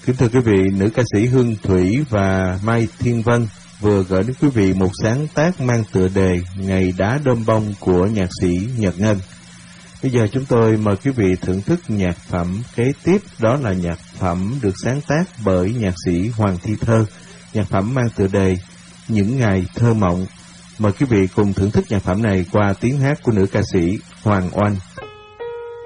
Kính thưa quý vị, nữ ca sĩ Hương Thủy và Mai Thiên Vân vừa gửi đến quý vị một sáng tác mang tựa đề Ngày Đá Đôm Bông của nhạc sĩ Nhật Ngân. Bây giờ chúng tôi mời quý vị thưởng thức nhạc phẩm kế tiếp, đó là nhạc phẩm được sáng tác bởi nhạc sĩ Hoàng Thi Thơ. Nhạc phẩm mang tựa đề Những Ngày Thơ Mộng. Mời quý vị cùng thưởng thức nhạc phẩm này qua tiếng hát của nữ ca sĩ Hoàng Oanh.